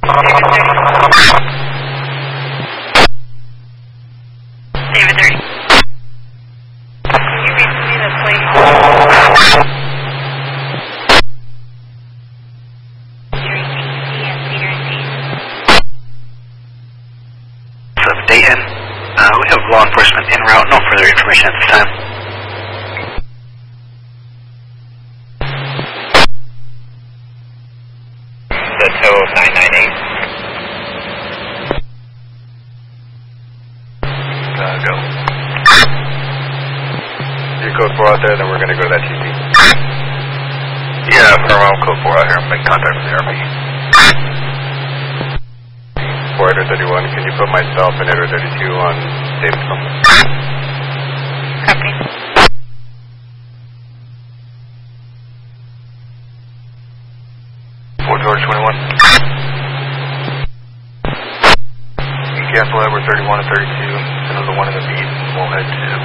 David 30. Can you read to me the plate? Dayton. We have law enforcement en route. No further information at this time. The tow 998. Go. Your code 4 out there, then we're going to go to that TC. Yeah, from code 4 out here. I'm making contact with the RP. 431, can you put myself and 832 on Davidson? Copy. George 21. You cancel Edward 31 and 32, and the one in the beat, we'll head to